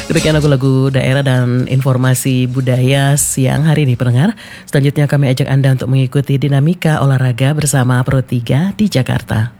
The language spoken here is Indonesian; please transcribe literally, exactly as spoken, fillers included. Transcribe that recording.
Demikian lagu-lagu daerah dan informasi budaya siang hari ini pendengar. Selanjutnya kami ajak Anda untuk mengikuti dinamika olahraga bersama Pro tiga di Jakarta.